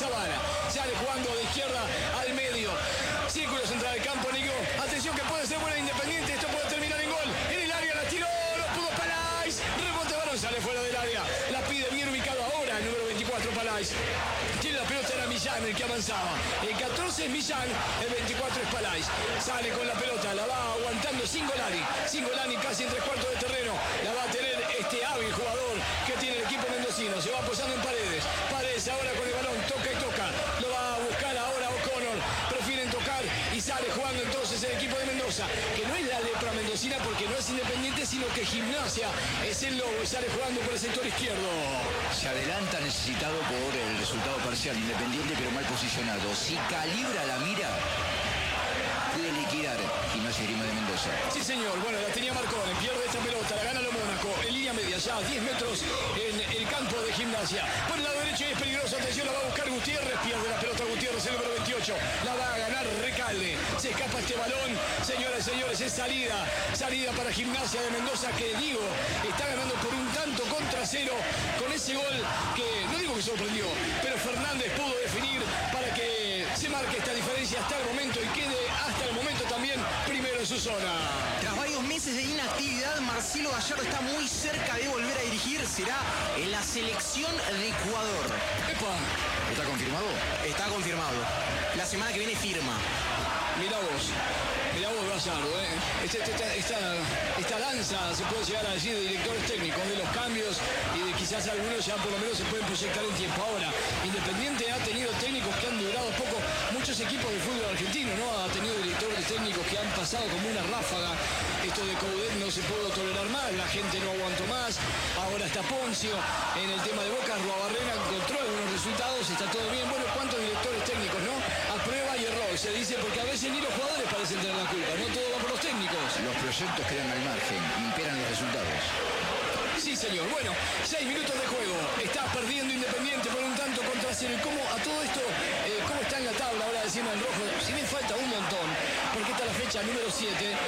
Zavala. Sale jugando de izquierda al medio. Círculo central del campo, Nico. Atención que puede ser buena Independiente. Esto puede terminar en gol. En el área la tiró. No pudo Palais. Rebote balón. Sale fuera del área. La pide bien ubicado ahora el número 24 Palais. Tiene la pelota, era Millán el que avanzaba. El 14 es Millán, el 24 es Palais. Sale con la pelota, la va aguantando Cingolani. Cingolani casi en 3/4 de terreno. La va a tener este hábil jugador que tiene el equipo mendocino. Se va apoyando en Paredes. Paredes ahora con el balón, toca y toca. Lo va a buscar ahora O'Connor. Prefieren tocar y sale jugando entonces el equipo de Mendoza. Que no es la lepra mendocina porque no es Independiente, sino que Gimnasia es el lobo y sale jugando por el sector izquierdo. Se adelanta necesitado por el resultado parcial Independiente, pero mal posicionado. Si calibra la mira, puede liquidar Gimnasia y Grima de Mendoza. Sí, señor. Bueno, la tenía Marcone. Pierde esta pelota. La gana lo Mónaco. En línea media. Ya a 10 metros en el campo de Gimnasia. Por el lado derecho y es peligroso. Atención, la va a buscar Gutiérrez. Pierde la pelota Gutiérrez, el número 28. La va a ganar Recalde. Se escapa este balón. Señoras y señores, es salida. Salida para Gimnasia de Mendoza que, digo, está ganando por un tanto contra cero con ese gol que, no digo que sorprendió, pero Fernández pudo definir para que se marque esta diferencia hasta el momento y quede hasta el momento también primero en su zona. Tras varios meses de inactividad, Marcelo Gallardo está muy cerca de volver a dirigir. Será en la selección de Ecuador. ¡Epa! ¿Está confirmado? Está confirmado. La semana que viene firma. Mirá vos, Gallardo, esta danza, se puede llegar a decir, de directores técnicos, de los cambios y de quizás algunos ya por lo menos se pueden proyectar en tiempo. Ahora, Independiente ha tenido técnicos que han durado poco, muchos equipos de fútbol argentino, ¿no? Ha tenido directores técnicos que han pasado como una ráfaga. Esto de Coudet no se pudo tolerar más, la gente no aguantó más. Ahora está Poncio en el tema de Boca, Ruabarrena encontró algunos resultados, está todo bien. Bueno, ¿cuántos directores técnicos, no? A prueba y error, se dice, porque a veces ni los jugadores parecen tener la culpa, no todo va por los técnicos. Los proyectos quedan al margen, imperan los resultados. Sí, señor. Bueno, 6 minutos de juego. Está perdiendo Independiente por un tanto contra cero. ¿Y cómo a todo esto, cómo está en la tabla ahora encima en rojo? Si bien falta un montón, porque está la fecha número 7.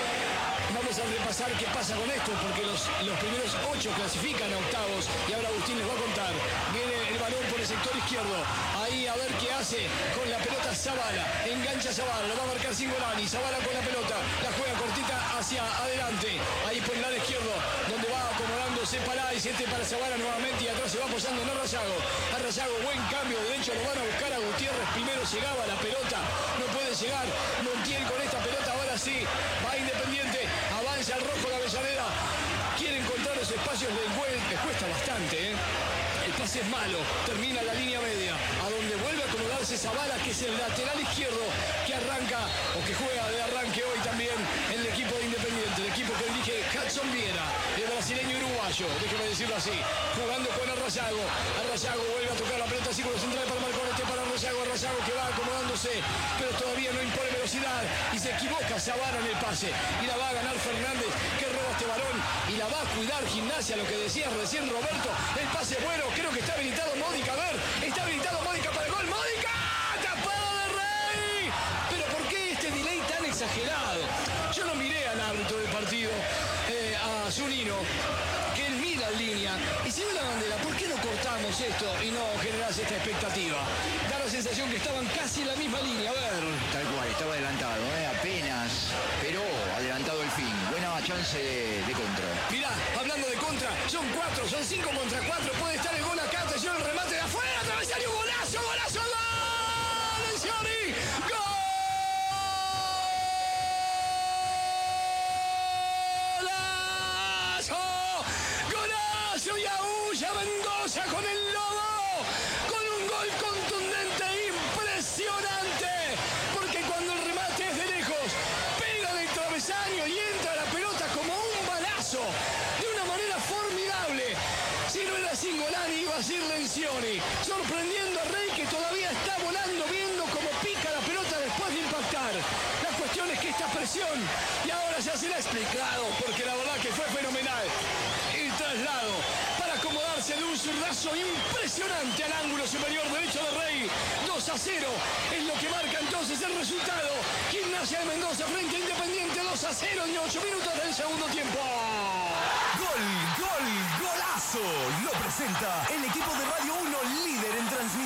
Vamos a repasar qué pasa con esto, porque los primeros 8 clasifican a octavos y ahora Agustín les va a contar. Viene el balón por el sector izquierdo. Ahí a ver qué hace con la pelota Zavala. Engancha Zavala, lo va a marcar Cingolani. Zavala con la pelota, la juega cortita hacia adelante. Ahí por el lado izquierdo, donde va acomodándose Palais, para Zavala nuevamente y atrás se va apoyando en Arrayago. Arrayago, buen cambio derecho, lo van a buscar a Gutiérrez. Primero llegaba la pelota, no puede llegar Montiel con esta pelota, ahora sí, va Independiente, avanza el rojo la Avellaneda, quiere encontrar los espacios del gol, les cuesta bastante, el pase es malo, termina la línea media, a donde vuelve a acomodarse Zavala, que es el lateral izquierdo que arranca o que juega de arranque hoy también en el equipo de Independiente, el equipo que dirige Hudson Viera, el brasileño uruguayo, déjeme decirlo así, jugando con Arrayago. Arrayago vuelve a tocar la pelota, círculo central para Marcone, para Arrayago, Arrayago que va acomodándose, pero todavía no impone velocidad y se equivoca Zavala en el pase y la va a ganar Fernández, que roba este balón y la va a cuidar Gimnasia, lo que decía recién Roberto. El pase bueno, creo que está habilitado Módica, a ver, está habilitado Módica para el gol, Módica, tapado de Rey, pero ¿por qué este delay tan exagerado? Yo no miré al árbitro del partido, a Zunino, que él mira en línea y si ve la bandera, ¿por qué no cortamos esto y no generás esta expectativa? Da la sensación que estaban casi en la misma línea, a ver. Tal cual, estaba adelantado, apenas, pero adelantado el fin. Buena chance de contra. Mirá, hablando de contra, son 5 contra 4, puede estar el gol acá, atención, el remate de afuera, travesaño, golazo, golazo, gol, Scioli, gol. Y aúlla Mendoza con el lobo, con un gol contundente, impresionante, porque cuando el remate es de lejos, pega del travesaño y entra la pelota como un balazo, de una manera formidable. Si no era Cingolani, iba a ser Lencioni, sorprendiendo a Rey, que todavía está volando, viendo cómo pica la pelota después de impactar. La cuestión es que esta presión, y ahora ya se la ha explicado, porque la verdad que fue fenomenal. El traslado para acomodarse de un zurdazo impresionante al ángulo superior derecho de Rey. 2-0 es lo que marca entonces el resultado. Gimnasia de Mendoza frente a Independiente, 2-0 en 8 minutos del segundo tiempo. Gol, gol, golazo. Lo presenta el equipo de Radio 1 Líder.